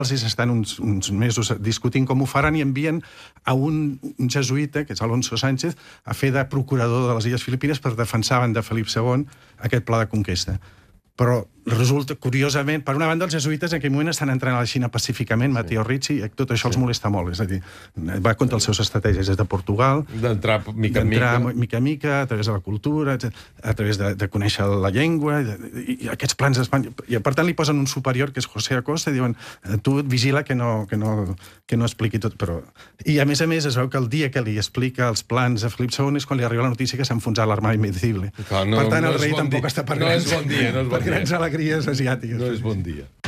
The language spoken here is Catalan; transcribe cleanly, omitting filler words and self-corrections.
i s'estan uns mesos discutint com ho faran i envien a un jesuïta, que és Alonso Sánchez, a fer de procurador de les Illes Filipines per defensar davant de Felip II aquest pla de conquesta. Però resulta, curiosament, per una banda, els jesuïtes en aquell moment estan entrant a la Xina pacíficament, Matteo Ricci, i tot això els molesta molt. És a dir, va contra els seus estratègies des de Portugal, d'entrar mica en mica, a través de la cultura, a través de conèixer la llengua, i aquests plans d'Espanya. I per tant li posen un superior, que és José Acosta, i diuen, tu vigila que no expliqui tot. I a més, es veu que el dia que li explica els plans a Felip II és quan li arriba la notícia que s'ha enfonsat l'Armada Invencible. Per tant, el rei tampoc està per grans alegries asiàtiques. No és bon dia.